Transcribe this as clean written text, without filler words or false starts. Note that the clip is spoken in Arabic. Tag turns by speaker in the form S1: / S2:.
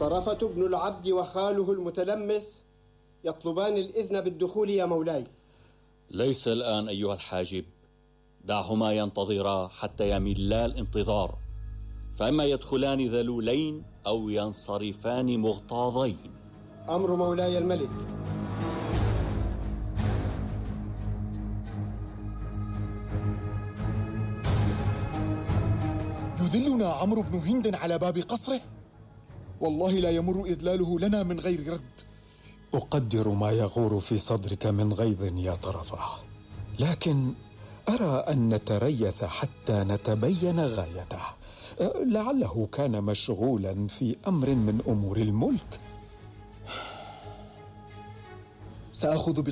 S1: طرفة بن العبد وخاله المتلمس يطلبان الإذن بالدخول يا مولاي.
S2: ليس الآن أيها الحاجب، دعهما ينتظرا حتى يملا الانتظار، فإما يدخلان ذلولين أو ينصرفان مغتاظين.
S1: أمر مولاي الملك.
S3: يذلنا عمرو بن هند على باب قصره، والله لا يمر إذلاله لنا من غير رد.
S4: أقدر ما يغور في صدرك من غيظ يا طرفة، لكن أرى أن نتريث حتى نتبين غايته. لعله كان مشغولا في أمر من أمور الملك.
S3: سأخذ